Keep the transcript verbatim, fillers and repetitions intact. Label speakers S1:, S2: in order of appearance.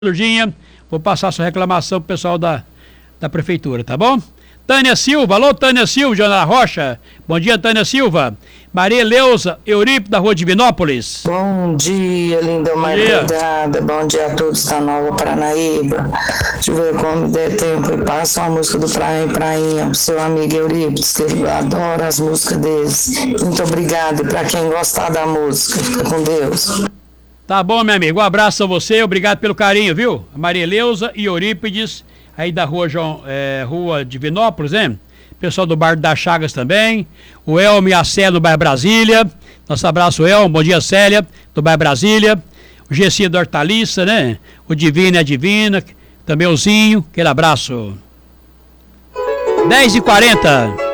S1: Lurdinha, vou passar sua reclamação pro pessoal da, da prefeitura, tá bom? Tânia Silva, alô Tânia Silva, Joana Rocha, bom dia Tânia Silva. Maria Leusa Euripe da Rua Divinópolis.
S2: Bom dia, linda madrugada, bom dia a todos da Nova Paranaíba. Deixa eu ver como der tempo e passa uma música do Praia em Prainha, seu amigo Eurípides, que eu adoro as músicas deles. Muito obrigada, e para quem gostar da música, fica com Deus.
S1: Tá bom, meu amigo, um abraço a você, obrigado pelo carinho, viu? Maria Leusa e Eurípides, aí da rua, João, é, rua Divinópolis, né? Pessoal do Bar das Chagas também, o Elmo e a Célia do bairro Brasília, nosso abraço Elmo, bom dia Célia, do bairro Brasília, o Gessi do Hortaliça, né? O Divino e a Divina, também o Zinho, aquele abraço. dez e quarenta